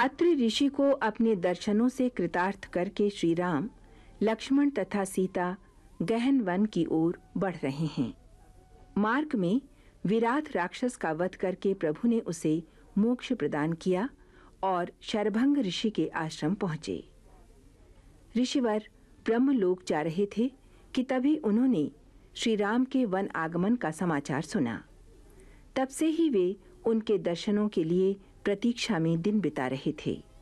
अत्रि ऋषि को अपने दर्शनों से कृतार्थ करके श्री राम, लक्ष्मण तथा सीता गहन वन की ओर बढ़ रहे हैं। मार्ग में विराट राक्षस का वध करके प्रभु ने उसे मोक्ष प्रदान किया और शरभंग ऋषि के आश्रम पहुंचे। ऋषिवर ब्रह्मलोक जा रहे थे कि तभी उन्होंने श्री राम के वन आगमन का समाचार सुना। तब से ही वे उनके दर्शनों के लिए प्रतीक्षा में दिन बिता रहे थे।